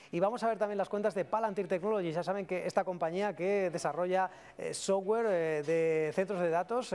Y vamos a ver también las cuentas de Palantir Technologies. Ya saben que esta compañía que desarrolla software de centros de datos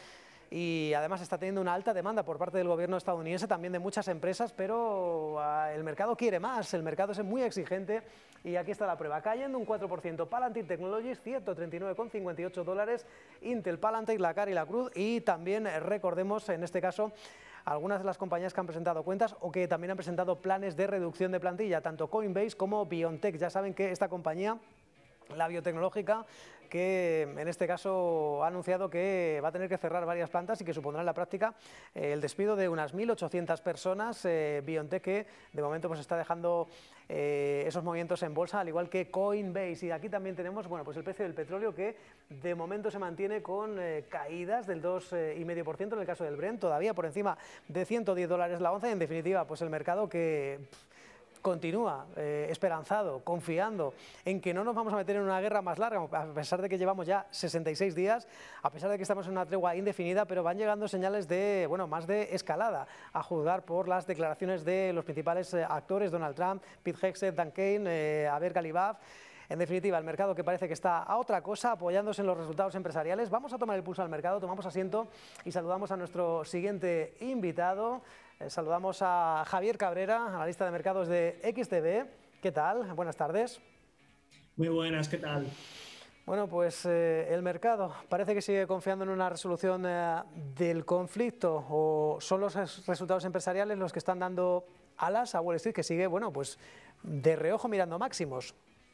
y además está teniendo una alta demanda por parte del gobierno estadounidense, también de muchas empresas, pero el mercado quiere más, el mercado es muy exigente y aquí está la prueba, cayendo un 4%, Palantir Technologies, $139,58, Intel, Palantir, la cara y la cruz, y también recordemos en este caso algunas de las compañías que han presentado cuentas o que también han presentado planes de reducción de plantilla, tanto Coinbase como BioNTech. Ya saben que esta compañía, la biotecnológica, que en este caso ha anunciado que va a tener que cerrar varias plantas y que supondrá en la práctica el despido de unas 1.800 personas. BioNTech, que de momento pues está dejando esos movimientos en bolsa, al igual que Coinbase. Y aquí también tenemos, bueno, pues el precio del petróleo, que de momento se mantiene con caídas del 2,5% en el caso del Brent, todavía por encima de $110 la onza. Y en definitiva, pues el mercado que continúa esperanzado, confiando en que no nos vamos a meter en una guerra más larga, a pesar de que llevamos ya 66 días, a pesar de que estamos en una tregua indefinida, pero van llegando señales de, bueno, más de escalada, a juzgar por las declaraciones de los principales actores, Donald Trump, Pete Hegseth, Dan Kane, Aber Galibaf. En definitiva, el mercado que parece que está a otra cosa, apoyándose en los resultados empresariales. Vamos a tomar el pulso al mercado, tomamos asiento y saludamos a nuestro siguiente invitado. Saludamos a Javier Cabrera, analista de mercados de XTB. ¿Qué tal? Buenas tardes. Muy buenas, ¿qué tal? Bueno, pues el mercado parece que sigue confiando en una resolución del conflicto, o son los resultados empresariales los que están dando alas a Wall Street, que sigue, bueno, pues de reojo mirando máximos.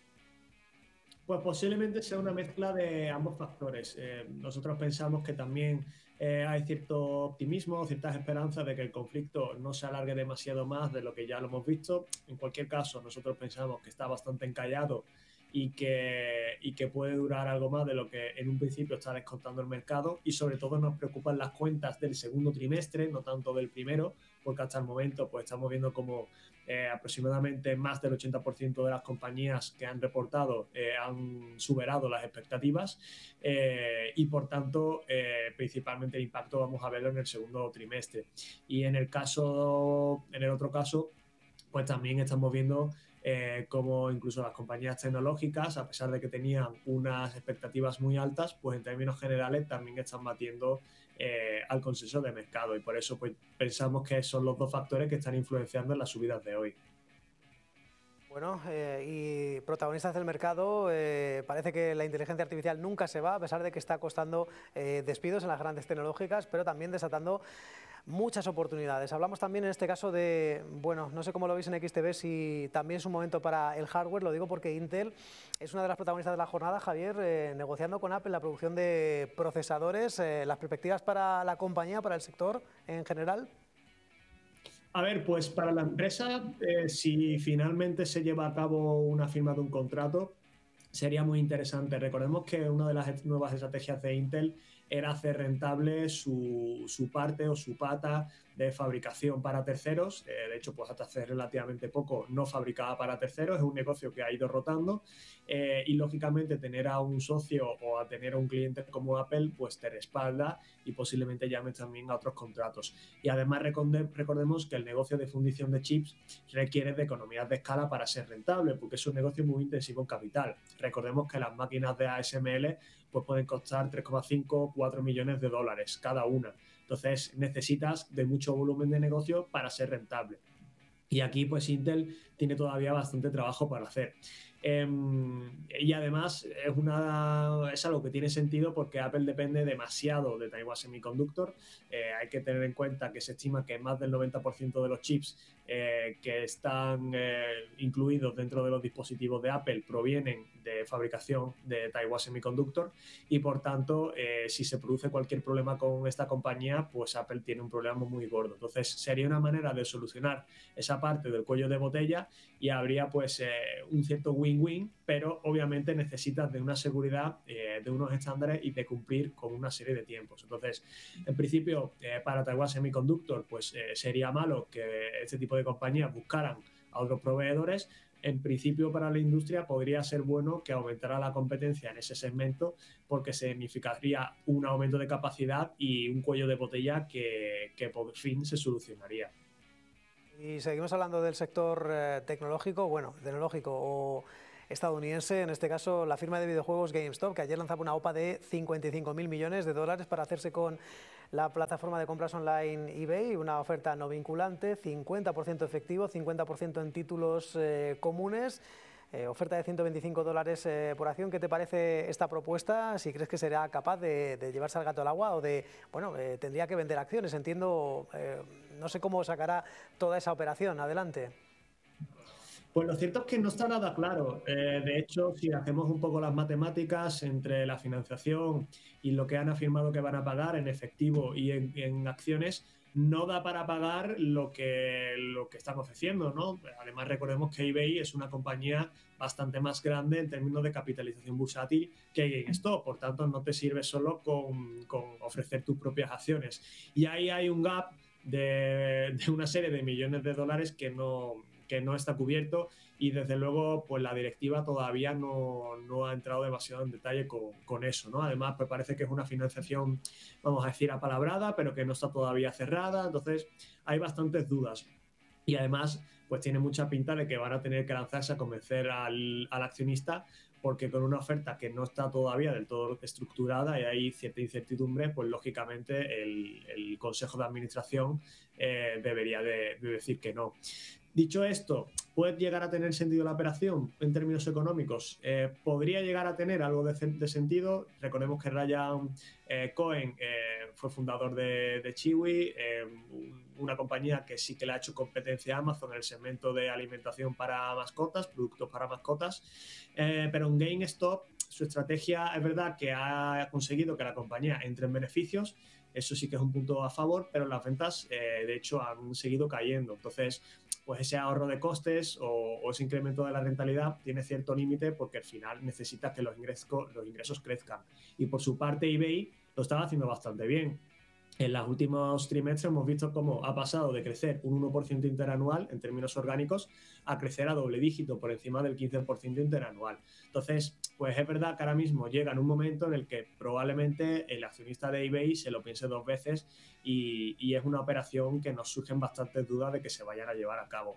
Pues posiblemente sea una mezcla de ambos factores. Nosotros pensamos que también hay cierto optimismo, ciertas esperanzas de que el conflicto no se alargue demasiado más de lo que ya lo hemos visto. En cualquier caso, nosotros pensamos que está bastante encallado y que puede durar algo más de lo que en un principio está descontando el mercado, y sobre todo nos preocupan las cuentas del segundo trimestre, no tanto del primero, porque hasta el momento pues estamos viendo como aproximadamente más del 80% de las compañías que han reportado han superado las expectativas, y por tanto principalmente el impacto vamos a verlo en el segundo trimestre. Y en el otro caso, pues también estamos viendo como incluso las compañías tecnológicas, a pesar de que tenían unas expectativas muy altas, pues en términos generales también están batiendo al consenso de mercado, y por eso pues pensamos que son los dos factores que están influenciando en las subidas de hoy. Bueno, y protagonistas del mercado, parece que la inteligencia artificial nunca se va, a pesar de que está costando despidos en las grandes tecnológicas, pero también desatando muchas oportunidades. Hablamos también en este caso de, bueno, no sé cómo lo veis en XTB, si también es un momento para el hardware, lo digo porque Intel es una de las protagonistas de la jornada, Javier, negociando con Apple la producción de procesadores, las perspectivas para la compañía, para el sector en general. A ver, pues para la empresa, si finalmente se lleva a cabo una firma de un contrato, sería muy interesante. Recordemos que una de las nuevas estrategias de Intel era hacer rentable su parte o su pata de fabricación para terceros. De hecho, pues hasta hace relativamente poco no fabricaba para terceros. Es un negocio que ha ido rotando, y lógicamente tener a un socio o a tener a un cliente como Apple pues te respalda y posiblemente llame también a otros contratos. Y además recordemos que el negocio de fundición de chips requiere de economías de escala para ser rentable, porque es un negocio muy intensivo en capital. Recordemos que las máquinas de ASML pues pueden costar 3,5 4 millones de dólares cada una. Entonces necesitas de mucho volumen de negocio para ser rentable. Y aquí pues Intel tiene todavía bastante trabajo para hacer. Y además es algo que tiene sentido porque Apple depende demasiado de Taiwan Semiconductor. Hay que tener en cuenta que se estima que más del 90% de los chips que están incluidos dentro de los dispositivos de Apple provienen de fabricación de Taiwan Semiconductor, y por tanto si se produce cualquier problema con esta compañía, pues Apple tiene un problema muy gordo. Entonces sería una manera de solucionar esa parte del cuello de botella y habría pues un cierto win-win, pero obviamente necesitas de una seguridad, de unos estándares y de cumplir con una serie de tiempos. Entonces, en principio, para Taiwan Semiconductor, pues sería malo que este tipo de compañías buscaran a otros proveedores. En principio, para la industria podría ser bueno que aumentara la competencia en ese segmento, porque significaría un aumento de capacidad y un cuello de botella que por fin se solucionaría. Y seguimos hablando del sector tecnológico o estadounidense, en este caso la firma de videojuegos GameStop, que ayer lanzaba una OPA de 55.000 millones de dólares para hacerse con la plataforma de compras online eBay, una oferta no vinculante, 50% efectivo, 50% en títulos comunes. Oferta de $125 por acción. ¿Qué te parece esta propuesta? Si crees que será capaz de llevarse al gato al agua o tendría que vender acciones. Entiendo, no sé cómo sacará toda esa operación adelante. Pues lo cierto es que no está nada claro. De hecho, si hacemos un poco las matemáticas entre la financiación y lo que han afirmado que van a pagar en efectivo y en acciones, no da para pagar lo que están ofreciendo, ¿no? Además, recordemos que eBay es una compañía bastante más grande en términos de capitalización bursátil que GameStop, por tanto no te sirve solo con ofrecer tus propias acciones. Y ahí hay un gap de una serie de millones de dólares que no está cubierto, y desde luego pues la directiva todavía no ha entrado demasiado en detalle con eso, ¿no? Además, pues parece que es una financiación, vamos a decir, apalabrada, pero que no está todavía cerrada, entonces hay bastantes dudas. Y además, pues tiene mucha pinta de que van a tener que lanzarse a convencer al accionista, porque con una oferta que no está todavía del todo estructurada y hay cierta incertidumbre, pues lógicamente el Consejo de Administración debería de decir que no. Dicho esto, ¿puede llegar a tener sentido la operación en términos económicos? Podría llegar a tener algo de sentido. Recordemos que Ryan Cohen fue fundador de Chewy, una compañía que sí que le ha hecho competencia a Amazon en el segmento de alimentación para mascotas, productos para mascotas, pero en GameStop su estrategia es verdad que ha conseguido que la compañía entre en beneficios. Eso sí que es un punto a favor, pero las ventas de hecho han seguido cayendo. Entonces, pues ese ahorro de costes o ese incremento de la rentabilidad tiene cierto límite, porque al final necesita que los ingresos crezcan. Y por su parte eBay lo estaba haciendo bastante bien. En los últimos trimestres hemos visto cómo ha pasado de crecer un 1% interanual en términos orgánicos a crecer a doble dígito, por encima del 15% interanual. Entonces, pues es verdad que ahora mismo llega en un momento en el que probablemente el accionista de eBay se lo piense dos veces, y es una operación que nos surgen bastantes dudas de que se vayan a llevar a cabo.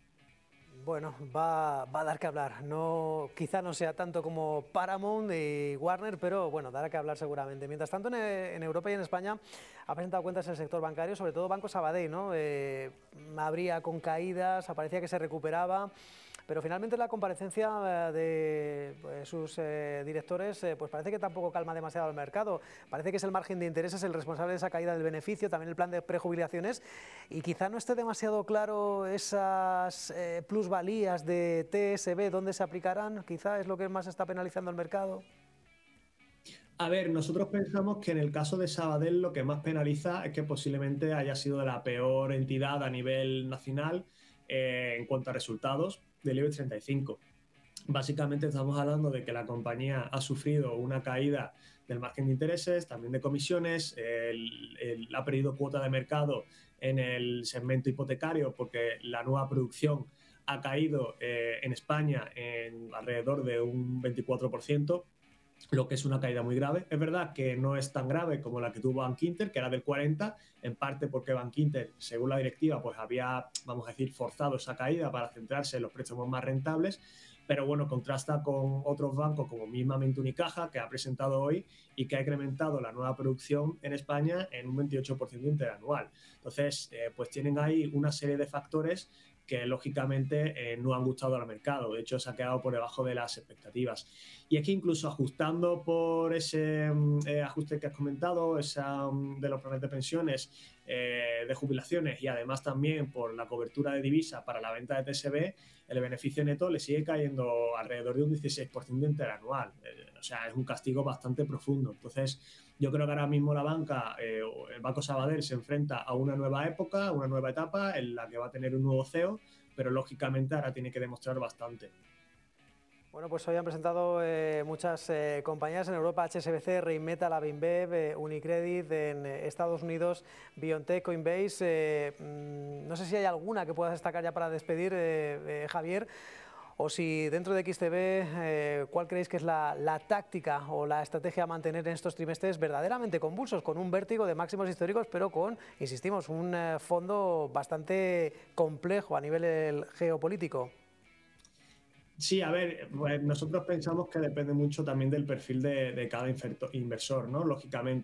Bueno, va a dar que hablar. Quizá no sea tanto como Paramount y Warner, pero bueno, dará que hablar seguramente. Mientras tanto, en Europa y en España ha presentado cuentas el sector bancario, sobre todo Banco Sabadell, ¿no? Abría con caídas, parecía que se recuperaba, pero finalmente la comparecencia de sus directores pues parece que tampoco calma demasiado al mercado. Parece que es el margen de intereses el responsable de esa caída del beneficio, también el plan de prejubilaciones, y quizá no esté demasiado claro esas plusvalías de TSB, dónde se aplicarán. Quizá es lo que más está penalizando al mercado. A ver, nosotros pensamos que en el caso de Sabadell lo que más penaliza es que posiblemente haya sido la peor entidad a nivel nacional en cuanto a resultados del IBEX 35. Básicamente estamos hablando de que la compañía ha sufrido una caída del margen de intereses, también de comisiones, ha perdido cuota de mercado en el segmento hipotecario, porque la nueva producción ha caído en España en alrededor de un 24%, lo que es una caída muy grave. Es verdad que no es tan grave como la que tuvo Bankinter, que era del 40%, en parte porque Bankinter, según la directiva, pues había, vamos a decir, forzado esa caída para centrarse en los préstamos más rentables, pero bueno, contrasta con otros bancos como mismamente Unicaja, que ha presentado hoy y que ha incrementado la nueva producción en España en un 28% interanual. Entonces, pues tienen ahí una serie de factores que lógicamente no han gustado al mercado. De hecho, se ha quedado por debajo de las expectativas. Y es que incluso ajustando por ese ajuste que has comentado, de los planes de pensiones, de jubilaciones, y además también por la cobertura de divisa para la venta de TSB, el beneficio neto le sigue cayendo alrededor de un 16% interanual. O sea, es un castigo bastante profundo. Entonces, yo creo que ahora mismo la banca, el Banco Sabadell, se enfrenta a una nueva época, a una nueva etapa en la que va a tener un nuevo CEO, pero lógicamente ahora tiene que demostrar bastante. Bueno, pues hoy han presentado muchas compañías en Europa: HSBC, Reinmetal, Avinbev, Unicredit; en Estados Unidos, BioNTech, Coinbase. No sé si hay alguna que puedas destacar ya para despedir, Javier, o si dentro de XTB, ¿cuál creéis que es la táctica o la estrategia a mantener en estos trimestres verdaderamente convulsos, con un vértigo de máximos históricos, pero con, insistimos, un fondo bastante complejo a nivel geopolítico? Sí, a ver, pues nosotros pensamos que depende mucho también del perfil de cada inversor, ¿no? Lógicamente.